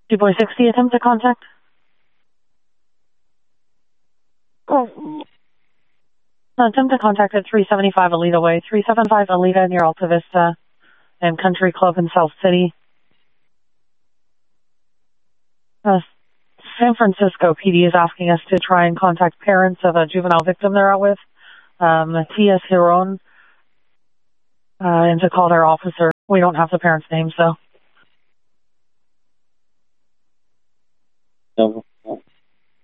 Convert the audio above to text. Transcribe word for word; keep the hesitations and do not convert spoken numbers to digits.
two boy sixty, attempt to contact. Oh. Attempt to contact at three seventy-five Alita Way, three seventy-five Alita near Alta Vista and Country Club in South City. Uh, San Francisco P D is asking us to try and contact parents of a juvenile victim they're out with, um, Matias Giron, uh, and to call their officer. We don't have the parent's name, so. No.